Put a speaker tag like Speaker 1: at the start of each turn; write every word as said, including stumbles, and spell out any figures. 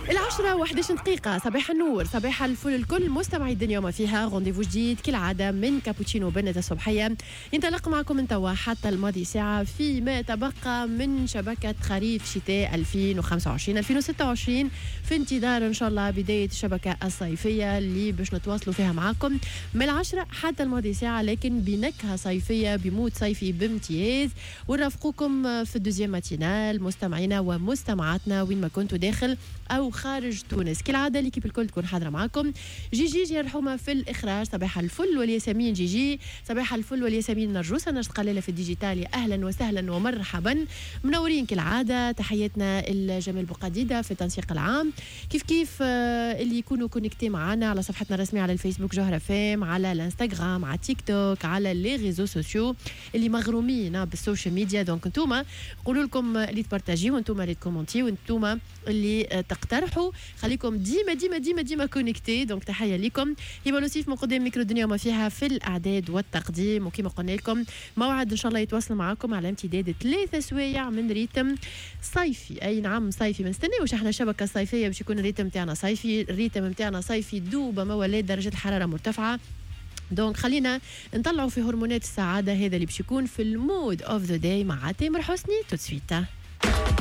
Speaker 1: العشرة وأحد عشر دقيقة. صباح النور، صباح الفل الكل مستمعي الدنيا وما فيها. رونديفو جديد كالعادة من كابوتشينو بنة الصبحية، ينطلق معكم من توا حتى الماضي ساعة فيما تبقى من شبكة خريف شتاء ألفين وخمسة وعشرين ألفين وستة وعشرين، في انتظار إن شاء الله بداية الشبكة الصيفية اللي باش نتواصلوا فيها معكم من العشرة حتى الماضي ساعة، لكن بنكهة صيفية بمود صيفي بامتياز. ونرافقكم في الدوزيام ماتينال مستمعينا ومستمعاتنا وين ما كنتوا داخل أو خارج تونس. كالعادة ليكيب الكل تكون حاضرة معكم. جيجي جي الرحومة في الإخراج، صباح الفل والياسمين جيجي، صباح الفل والياسمين نرجوسة نشط قليلة في الديجيتالي. أهلا وسهلا ومرحبا، منورين كالعادة. تحياتنا الجميل بقديدة في التنسيق العام، كيف كيف اللي يكونوا كونكتي معنا على صفحتنا الرسمية على الفيسبوك جوهرة فام، على الانستغرام، على تيك توك، على لي ريزو سوسيو اللي مغرومين بالسوشيال ميديا. دونك انتوما قولوا لكم اللي تبارتاجيو وانتوما اللي تكومونتي وانتوما اللي تقترحوا. خليكم ديما ديما ديما ديما كونكتي. دونك تحيه لكم. هبه لوسيف من قدام ميكرو الدنيا وما فيها في الاعداد والتقديم، وكما قلنا لكم موعد ان شاء الله يتواصل معكم على امتداد ثلاثة سوايع من ريتم صيفي. اي نعم صيفي، ما نستناوش احنا الشبكه الصيفيه باش يكون الريتم نتاعنا صيفي. الريتم نتاعنا صيفي دوبه ما ولات درجه الحراره مرتفعه. دونك خلينا نطلعوا في هرمونات السعاده، هذا اللي باش يكون في المود اوف ذا داي مع تامر حسني. تو سويت